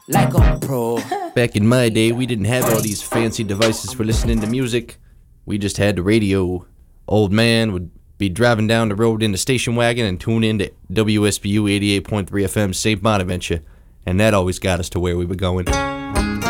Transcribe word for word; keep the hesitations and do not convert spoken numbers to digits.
like a pro. Back in my day, we didn't have all these fancy devices for listening to music. We just had the radio. Old man would be driving down the road in the station wagon and tune in to W S B U eighty-eight point three F M Saint Bonaventure, and that always got us to where we were going.